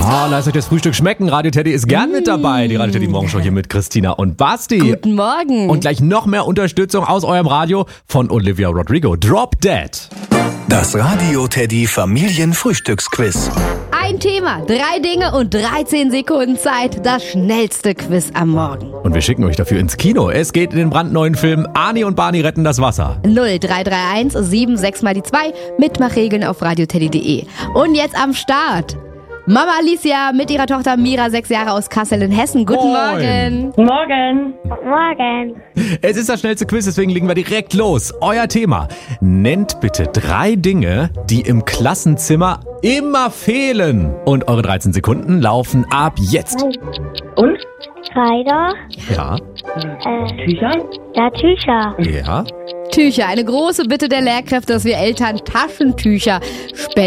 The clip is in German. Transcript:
Lasst euch das Frühstück schmecken. Radio Teddy ist gern mit dabei. Die Radio Teddy Morgenshow hier mit Christina und Basti. Guten Morgen. Und gleich noch mehr Unterstützung aus eurem Radio von Olivia Rodrigo. Drop Dead. Das Radio Teddy Familienfrühstücksquiz. Ein Thema, 3 Dinge und 13 Sekunden Zeit. Das schnellste Quiz am Morgen. Und wir schicken euch dafür ins Kino. Es geht in den brandneuen Film Arnie und Barney retten das Wasser. 0331 76 mal die 2. Mitmachregeln auf radioteddy.de. Und jetzt am Start Mama Alicia mit ihrer Tochter Mira, 6 Jahre aus Kassel in Hessen. Guten Morgen. Morgen. Morgen. Es ist das schnellste Quiz, deswegen legen wir direkt los. Euer Thema. Nennt bitte 3 Dinge, die im Klassenzimmer immer fehlen. Und eure 13 Sekunden laufen ab jetzt. Und? Kleider. Ja, Tücher? Ja, Tücher. ja. Tücher, eine große Bitte der Lehrkräfte, dass wir Eltern Taschentücher spenden.